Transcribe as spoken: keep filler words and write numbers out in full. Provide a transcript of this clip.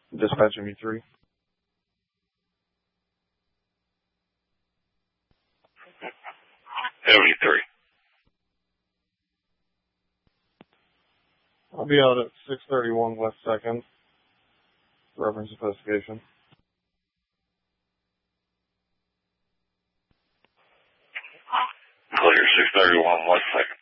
Dispatch M E three. M E three. I'll be out at six thirty-one West second. Reference investigation. Clear six thirty-one West second.